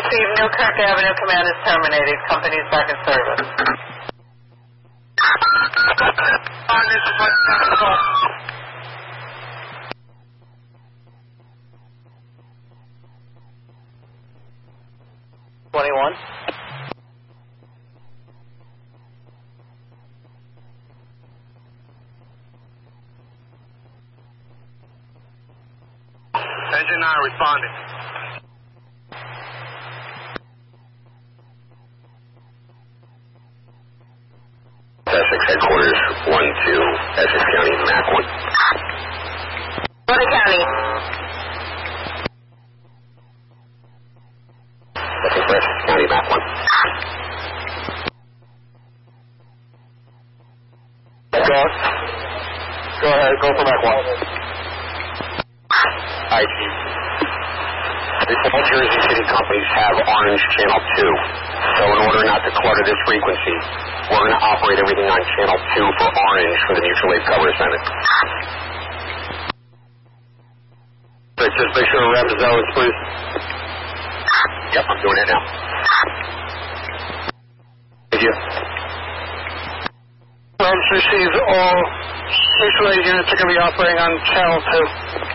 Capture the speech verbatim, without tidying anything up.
received. Newkirk Avenue command is terminated. Company is back in service. On this is what's going to call. twenty-one. Engine nine responding. Essex headquarters, one two, Essex County, Mac one. Florida County. Looking for Essex County, Mac one. Go. Go ahead, go for Mac one. I G. All Jersey City companies have orange channel two. So in order not to clutter this frequency, we're going to operate everything on channel two for orange for the mutual aid cover assignment. Let's just make sure we're at the zones, please. Yep, I'm doing it now. Thank you. Rams received all mutual aid units are going to be operating on channel two.